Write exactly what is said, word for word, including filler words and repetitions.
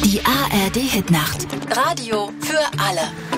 Die A R D Hitnacht. Radio für alle.